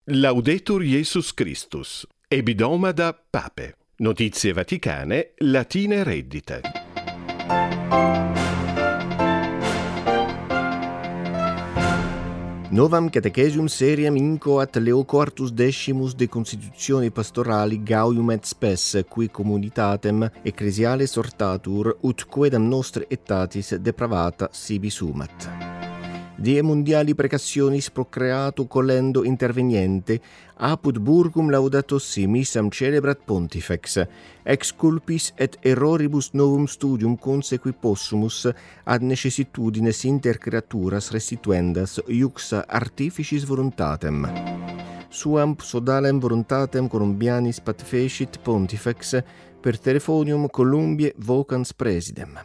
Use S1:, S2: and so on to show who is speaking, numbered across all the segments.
S1: Laudetur Jesus Christus. Ebidomada Pape. Notizie Vaticane, latine reddite.
S2: Novam catechesium seriem incoat Leo quartus decimus de constitutione pastorali gaudium et spes, qui communitatem ecclesiale sortatur, ut quedam nostre aetatis depravata sibi sumat. Die mundiali precassionis procreato collendo interveniente, apud burgum laudato si missam celebrat pontifex, ex culpis et erroribus novum studium consequi possumus ad necessitudines inter creaturas restituendas iuxa artificis voluntatem. Suam sodalem voluntatem Columbianis pat fecit pontifex per telefonium Columbiae vocans presidem.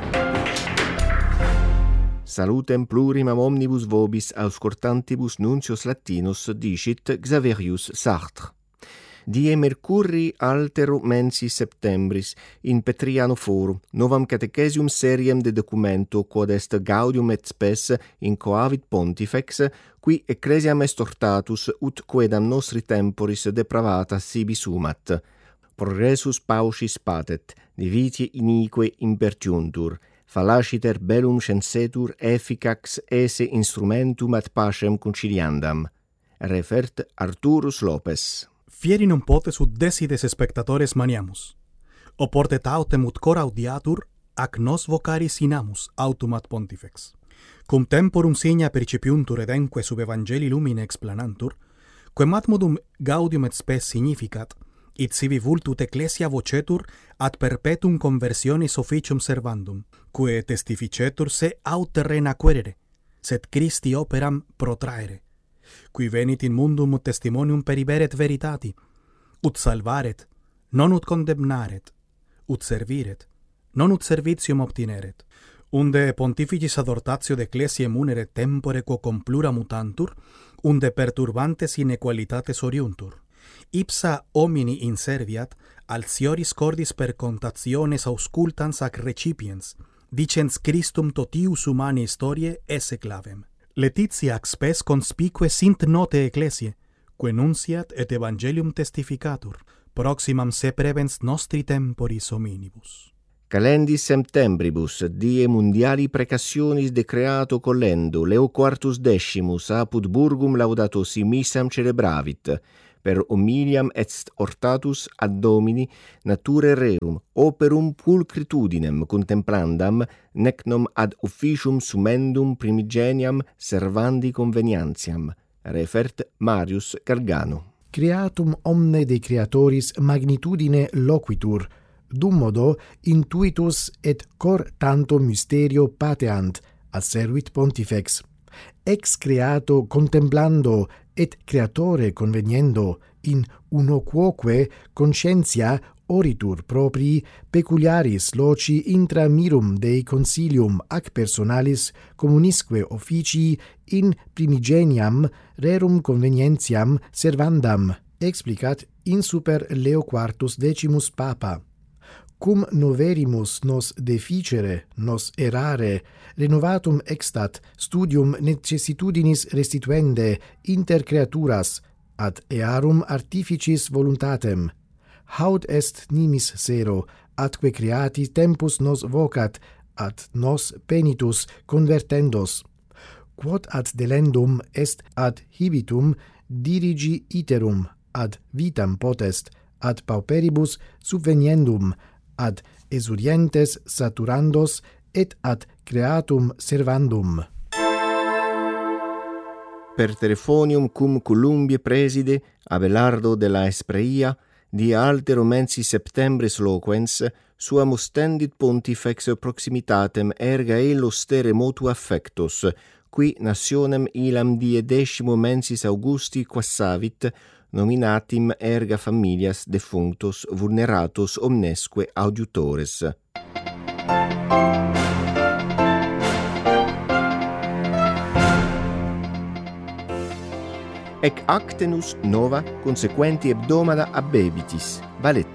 S2: Salutem plurimam omnibus vobis auscultantibus nuncios Latinus dicit Xaverius Sartre. Die Mercurii altero mensis septembris in Petriano forum novam catechesium seriem de documento quod est gaudium et spes in coavit pontifex, qui ecclesiam est ortatus ut quedam nostri temporis depravata sibi sumat. Progressus paucis patet, divitiae inique impertiuntur, fallaciter bellum scensetur efficax esse instrumentum ad pacem conciliandam. Refert Arturus Lopes.
S3: Fieri non potes ut decides spectatores maniamus. Oportet autem ut cor audiatur, ac nos vocaris inamus autum ad pontifex. Cum temporum signa percipiuntur edenque sub evangeli lumine explanantur, quem ad modum gaudium et spes significat, it sibi vultut ecclesia vocetur ad perpetuum conversionis officium servandum, quae testificetur se aut terrena querere, sed Christi operam protraere, qui venit in mundum ut testimonium periberet veritati, ut salvaret, non ut condemnaret, ut serviret, non ut servitium obtineret, unde pontificis adhortatio de ecclesiae munere tempore quo complura mutantur, unde perturbantes inequalitates oriuntur. Ipsa homini inserviat, altioris cordis per contationes auscultans ac recipiens, dicens Christum totius humani historiae esse clavem. Laetitia ac spes conspique sint note ecclesiae, quae nunciat et evangelium testificatur, proximam se prevens nostri temporis hominibus.
S2: Calendis septembribus, die mundiali precassionis decreato collendo, Leo quartus decimus apud burgum laudato si missam celebravit, per homiliam est ortatus ad Domini nature rerum operum pulcritudinem contemplandam, nec nom ad officium sumendum primigeniam servandi convenientiam. Refert Marius Gargano.
S4: Creatum omne de creatoris magnitudine loquitur, dum modo intuitus et cor tanto mysterio pateant, asseruit pontifex. Ex creato contemplando et creatore conveniendo in uno quoque conscientia oritur proprii peculiaris loci intra mirum Dei consilium ac personalis communisque officii in primigeniam rerum convenientiam servandam, explicat in super Leo quartus decimus Papa. Cum noverimus nos deficere, nos errare, renovatum extat studium necessitudinis restituende inter creaturas ad earum artificis voluntatem. Haud est nimis sero, atque creati tempus nos vocat, ad nos penitus convertendos. Quod ad delendum est ad hibitum dirigi iterum, ad vitam potest, ad pauperibus subveniendum, ad esurientes saturandos et ad creatum servandum.
S2: Per telefonium cum Columbiae preside Abelardo de la Espreia, die altero mensis septembris loquens, suam ostendit pontifex proximitatem erga illos stere motu affectos, qui nationem ilam die 10 mensis Augusti quassavit, nominatim erga familias defunctos vulneratos omnesque audiutores. Ec actenus nova consequenti hebdomada abebitis, valet